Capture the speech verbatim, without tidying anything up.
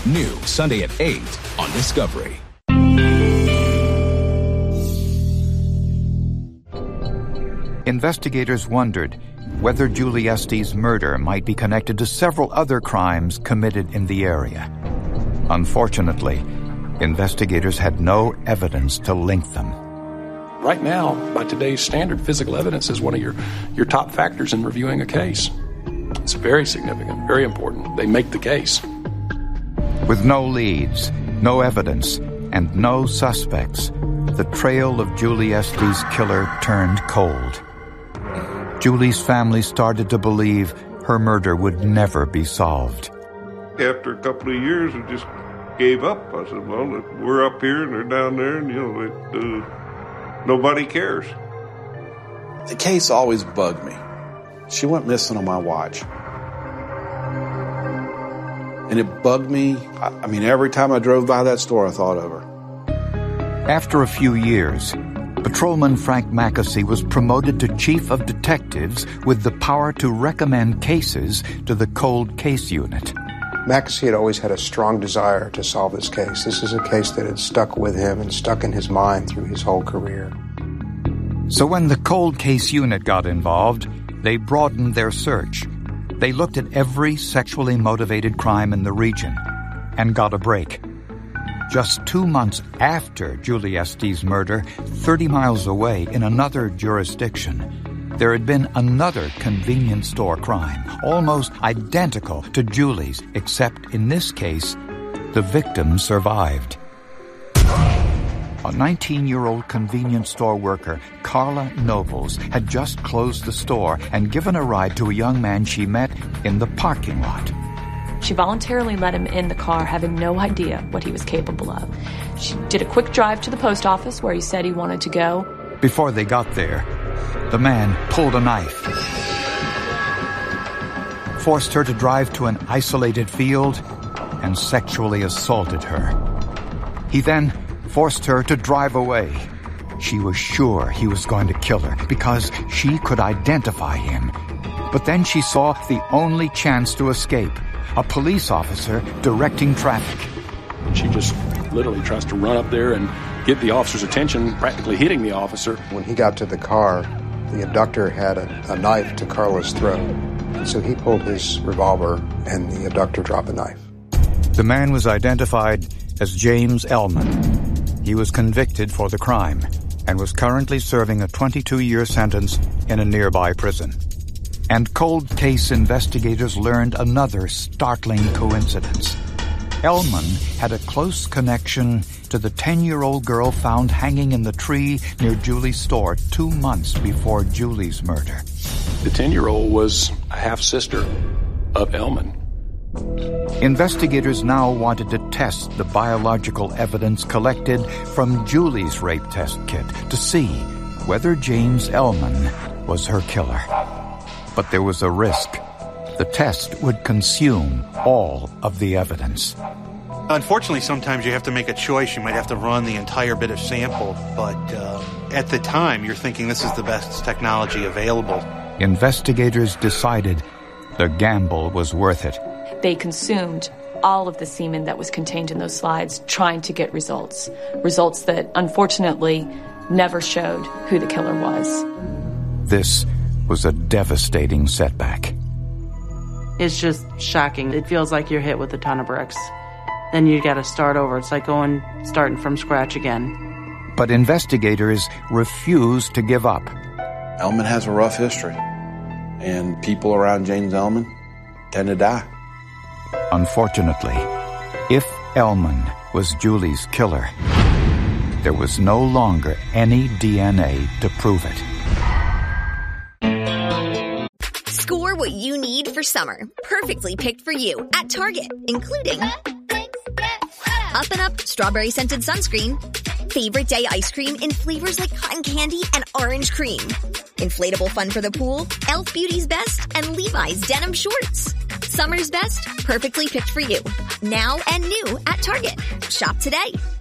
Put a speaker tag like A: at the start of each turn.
A: New Sunday at eight on Discovery.
B: Investigators wondered whether Julie Estes' murder might be connected to several other crimes committed in the area. Unfortunately, investigators had no evidence to link them.
C: Right now, by today's standard, physical evidence is one of your, your top factors in reviewing a case. It's very significant, very important. They make the case.
B: With no leads, no evidence, and no suspects, the trail of Julie Estes' killer turned cold. Julie's family started to believe her murder would never be solved.
D: After a couple of years, I just gave up. I said, well, we're up here and they're down there, and, you know, it, uh, nobody cares.
E: The case always bugged me. She went missing on my watch. And it bugged me. I, I mean, every time I drove by that store, I thought of her.
B: After a few years, Patrolman Frank Mackesy was promoted to Chief of Detectives with the power to recommend cases to the Cold Case Unit.
F: Mackesy had always had a strong desire to solve this case. This is a case that had stuck with him and stuck in his mind through his whole career.
B: So when the Cold Case Unit got involved, they broadened their search. They looked at every sexually motivated crime in the region and got a break. Just two months after Julie Estes' murder, thirty miles away in another jurisdiction, there had been another convenience store crime, almost identical to Julie's, except in this case, the victim survived. A nineteen-year-old convenience store worker, Carla Nobles, had just closed the store and given a ride to a young man she met in the parking lot.
G: She voluntarily let him in the car, having no idea what he was capable of. She did a quick drive to the post office where he said he wanted to go.
B: Before they got there, the man pulled a knife, forced her to drive to an isolated field, and sexually assaulted her. He then forced her to drive away. She was sure he was going to kill her because she could identify him. But then she saw the only chance to escape. A police officer directing traffic.
C: She just literally tries to run up there and get the officer's attention, practically hitting the officer.
F: When he got to the car, the abductor had a, a knife to Carla's throat. And so he pulled his revolver and the abductor dropped the knife.
B: The man was identified as James Ellman. He was convicted for the crime and was currently serving a twenty-two-year sentence in a nearby prison. And cold case investigators learned another startling coincidence. Ellman had a close connection to the ten-year-old girl found hanging in the tree near Julie's store two months before Julie's murder.
C: The ten-year-old was a half-sister of Ellman.
B: Investigators now wanted to test the biological evidence collected from Julie's rape test kit to see whether James Ellman was her killer. But there was a risk. The test would consume all of the evidence.
H: Unfortunately, sometimes you have to make a choice. You might have to run the entire bit of sample, but uh, at the time, you're thinking this is the best technology available.
B: Investigators decided the gamble was worth it.
G: They consumed all of the semen that was contained in those slides, trying to get results. Results that, unfortunately, never showed who the killer was.
B: This was a devastating setback.
I: It's just shocking. It feels like you're hit with a ton of bricks. Then you got to start over. It's like going, starting from scratch again.
B: But investigators refused to give up.
E: Ellman has a rough history, and people around James Ellman tend to die.
B: Unfortunately, if Ellman was Julie's killer, there was no longer any D N A to prove it.
J: Score what you need for summer, perfectly picked for you at Target, including Up and Up Strawberry Scented Sunscreen, Favorite Day Ice Cream in flavors like cotton candy and orange cream, inflatable fun for the pool, e l f Beauty's Best, and Levi's Denim Shorts. Summer's best, perfectly picked for you. Now and new at Target. Shop today.